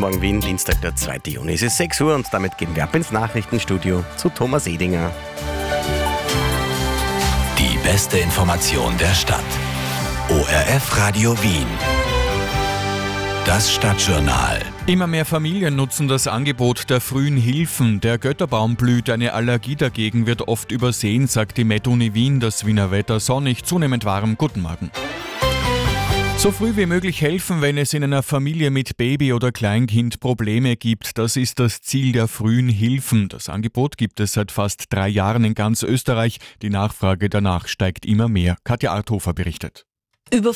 Morgen Wien, Dienstag, der 2. Juni. Es ist 6 Uhr und damit gehen wir ab ins Nachrichtenstudio zu Thomas Edinger. Die beste Information der Stadt. ORF Radio Wien. Das Stadtjournal. Immer mehr Familien nutzen das Angebot der frühen Hilfen. Der Götterbaum blüht, eine Allergie dagegen wird oft übersehen, sagt die Med-Uni Wien. Das Wiener Wetter sonnig, zunehmend warm. Guten Morgen. So früh wie möglich helfen, wenn es in einer Familie mit Baby oder Kleinkind Probleme gibt. Das ist das Ziel der frühen Hilfen. Das Angebot gibt es seit fast 3 Jahren in ganz Österreich. Die Nachfrage danach steigt immer mehr. Katja Arthofer berichtet. Über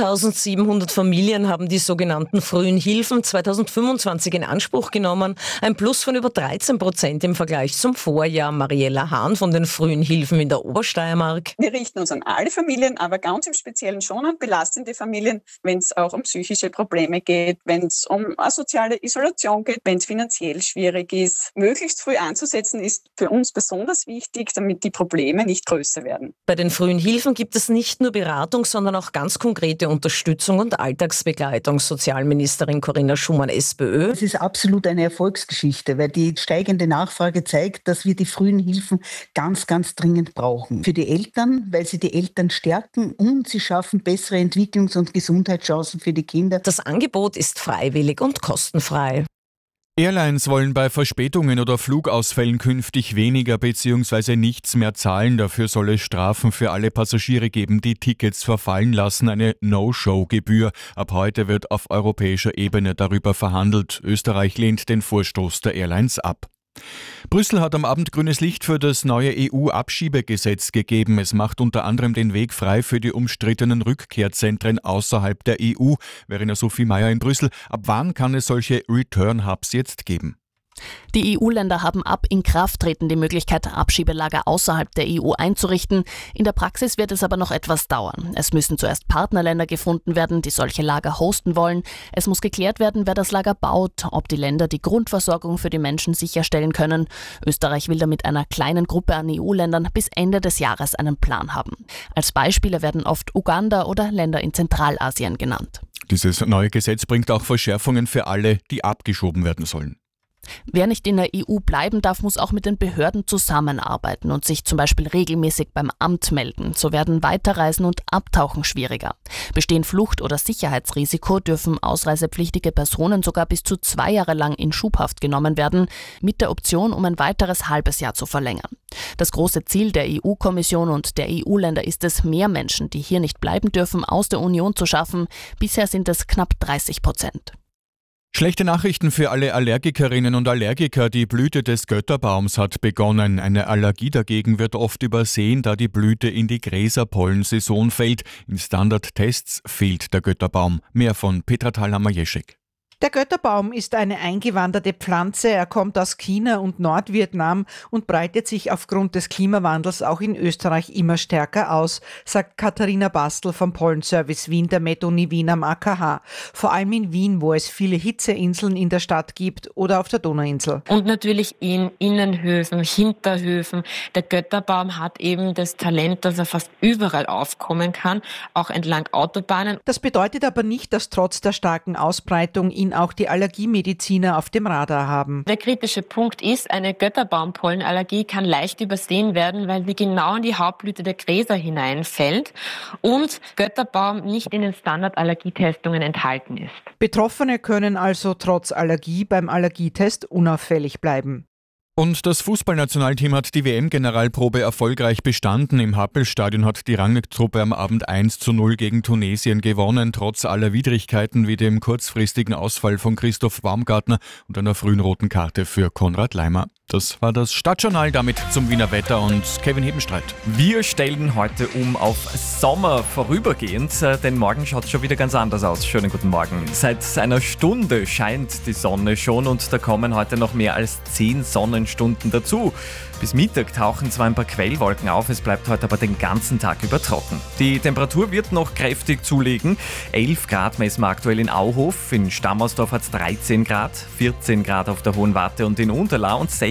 5.700 Familien haben die sogenannten frühen Hilfen 2025 in Anspruch genommen. Ein Plus von über 13% im Vergleich zum Vorjahr. Mariella Hahn von den frühen Hilfen in der Obersteiermark. Wir richten uns an alle Familien, aber ganz im Speziellen schon an belastende Familien, wenn es auch um psychische Probleme geht, wenn es um asoziale Isolation geht, wenn es finanziell schwierig ist. Möglichst früh anzusetzen ist für uns besonders wichtig, damit die Probleme nicht größer werden. Bei den frühen Hilfen gibt es nicht nur Beratung, sondern auch ganz konkrete Unterstützung und Alltagsbegleitung. Sozialministerin Corinna Schumann, SPÖ. Es ist absolut eine Erfolgsgeschichte, weil die steigende Nachfrage zeigt, dass wir die frühen Hilfen ganz, ganz dringend brauchen. Für die Eltern, weil sie die Eltern stärken und sie schaffen bessere Entwicklungs- und Gesundheitschancen für die Kinder. Das Angebot ist freiwillig und kostenfrei. Airlines wollen bei Verspätungen oder Flugausfällen künftig weniger bzw. nichts mehr zahlen. Dafür soll es Strafen für alle Passagiere geben, die Tickets verfallen lassen, eine No-Show-Gebühr. Ab heute wird auf europäischer Ebene darüber verhandelt. Österreich lehnt den Vorstoß der Airlines ab. Brüssel hat am Abend grünes Licht für das neue EU-Abschiebegesetz gegeben. Es macht unter anderem den Weg frei für die umstrittenen Rückkehrzentren außerhalb der EU. Verena Sophie Meyer in Brüssel. Ab wann kann es solche Return-Hubs jetzt geben? Die EU-Länder haben ab Inkrafttreten die Möglichkeit, Abschiebelager außerhalb der EU einzurichten. In der Praxis wird es aber noch etwas dauern. Es müssen zuerst Partnerländer gefunden werden, die solche Lager hosten wollen. Es muss geklärt werden, wer das Lager baut, ob die Länder die Grundversorgung für die Menschen sicherstellen können. Österreich will damit einer kleinen Gruppe an EU-Ländern bis Ende des Jahres einen Plan haben. Als Beispiele werden oft Uganda oder Länder in Zentralasien genannt. Dieses neue Gesetz bringt auch Verschärfungen für alle, die abgeschoben werden sollen. Wer nicht in der EU bleiben darf, muss auch mit den Behörden zusammenarbeiten und sich zum Beispiel regelmäßig beim Amt melden. So werden Weiterreisen und Abtauchen schwieriger. Bestehen Flucht- oder Sicherheitsrisiko, dürfen ausreisepflichtige Personen sogar bis zu 2 Jahre lang in Schubhaft genommen werden, mit der Option, um ein weiteres halbes Jahr zu verlängern. Das große Ziel der EU-Kommission und der EU-Länder ist es, mehr Menschen, die hier nicht bleiben dürfen, aus der Union zu schaffen. Bisher sind es knapp 30%. Schlechte Nachrichten für alle Allergikerinnen und Allergiker. Die Blüte des Götterbaums hat begonnen. Eine Allergie dagegen wird oft übersehen, da die Blüte in die Gräserpollensaison fällt. In Standardtests fehlt der Götterbaum. Mehr von Petra Thalhammer-Jeschek. Der Götterbaum ist eine eingewanderte Pflanze. Er kommt aus China und Nordvietnam und breitet sich aufgrund des Klimawandels auch in Österreich immer stärker aus, sagt Katharina Bastel vom Pollenservice Wien der Med-Uni Wien am AKH. Vor allem in Wien, wo es viele Hitzeinseln in der Stadt gibt oder auf der Donauinsel. Und natürlich in Innenhöfen, Hinterhöfen. Der Götterbaum hat eben das Talent, dass er fast überall aufkommen kann, auch entlang Autobahnen. Das bedeutet aber nicht, dass trotz der starken Ausbreitung ihn auch die Allergiemediziner auf dem Radar haben. Der kritische Punkt ist, eine Götterbaumpollenallergie kann leicht übersehen werden, weil sie genau in die Hauptblüte der Gräser hineinfällt und Götterbaum nicht in den Standardallergietestungen enthalten ist. Betroffene können also trotz Allergie beim Allergietest unauffällig bleiben. Und das Fußballnationalteam hat die WM-Generalprobe erfolgreich bestanden. Im Happelstadion hat die Rangnick-Truppe am Abend 1:0 gegen Tunesien gewonnen, trotz aller Widrigkeiten wie dem kurzfristigen Ausfall von Christoph Baumgartner und einer frühen roten Karte für Konrad Leimer. Das war das Stadtjournal, damit zum Wiener Wetter und Kevin Hebenstreit. Wir stellen heute um auf Sommer vorübergehend, denn morgen schaut es schon wieder ganz anders aus. Schönen guten Morgen. Seit einer Stunde scheint die Sonne schon und da kommen heute noch mehr als 10 Sonnenstunden dazu. Bis Mittag tauchen zwar ein paar Quellwolken auf, es bleibt heute aber den ganzen Tag über trocken. Die Temperatur wird noch kräftig zulegen. 11 Grad messen wir aktuell in Auhof, in Stammersdorf hat es 13 Grad, 14 Grad auf der Hohen Warte und in Unterlau und 16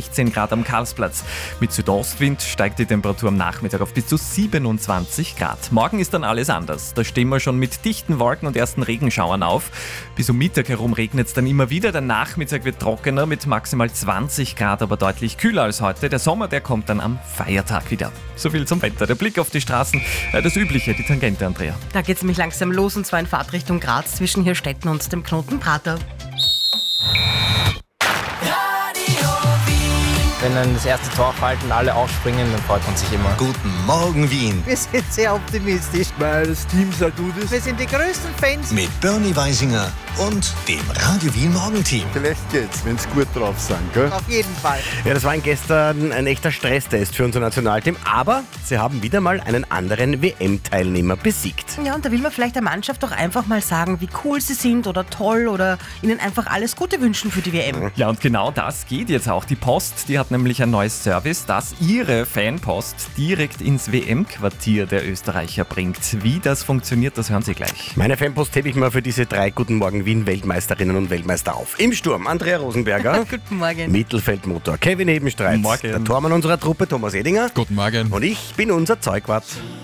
16 Grad am Karlsplatz. Mit Südostwind steigt die Temperatur am Nachmittag auf bis zu 27 Grad. Morgen ist dann alles anders. Da stehen wir schon mit dichten Wolken und ersten Regenschauern auf. Bis um Mittag herum regnet es dann immer wieder. Der Nachmittag wird trockener mit maximal 20 Grad, aber deutlich kühler als heute. Der Sommer, der kommt dann am Feiertag wieder. So viel zum Wetter. Der Blick auf die Straßen, das Übliche, die Tangente, Andrea. Da geht es nämlich langsam los, und zwar in Fahrtrichtung Graz zwischen Hirstetten und dem Knoten Prater. Wenn dann das erste Tor fällt und alle aufspringen, dann freut man sich immer. Guten Morgen, Wien. Wir sind sehr optimistisch, weil das Team sehr gut ist. Wir sind die größten Fans. Mit Bernie Weisinger und dem Radio Wien Morgenteam. Vielleicht geht's, wenn sie gut drauf sind, gell? Auf jeden Fall. Ja, das war gestern ein echter Stresstest für unser Nationalteam, aber sie haben wieder mal einen anderen WM-Teilnehmer besiegt. Ja, und da will man vielleicht der Mannschaft doch einfach mal sagen, wie cool sie sind oder toll oder ihnen einfach alles Gute wünschen für die WM. Ja, und genau das geht jetzt auch. Die Post, die hat nämlich ein neues Service, das ihre Fanpost direkt ins WM-Quartier der Österreicher bringt. Wie das funktioniert, das hören Sie gleich. Meine Fanpost hebe ich mal für diese 3 Guten Morgen Wien Weltmeisterinnen und Weltmeister auf. Im Sturm Andrea Rosenberger. Guten Morgen. Mittelfeldmotor Kevin Hebenstreit. Morgen. Der Tormann unserer Truppe Thomas Edinger. Guten Morgen. Und ich bin unser Zeugwart.